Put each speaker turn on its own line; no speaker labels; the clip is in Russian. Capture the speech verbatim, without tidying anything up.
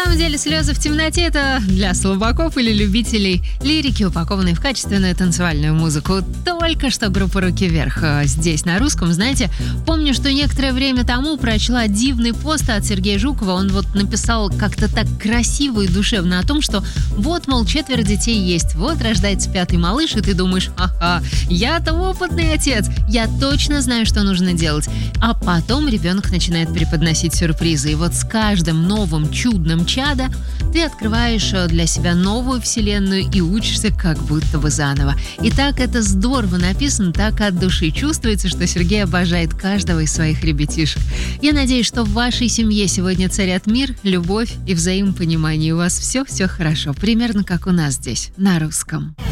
самом деле слезы в темноте — это для слабаков или любителей лирики, упакованной в качественную танцевальную музыку. Только что группа «Руки вверх» здесь на русском. Знаете, помню, что некоторое время тому прочла дивный пост от Сергея Жукова. Он вот написал как-то так красиво и душевно о том, что вот, мол, четверо детей есть, вот рождается пятый малыш, и ты думаешь: ага, я-то опытный отец, я точно знаю, что нужно делать. А потом ребенок начинает преподносить сюрпризы. И вот с каждым новым чудным чадо ты открываешь для себя новую вселенную и учишься как будто бы заново. И так это здорово написано, так от души чувствуется, что Сергей обожает каждого из своих ребятишек. Я надеюсь, что в вашей семье сегодня царят мир, любовь и взаимопонимание. У вас все-все хорошо, примерно как у нас здесь, на русском.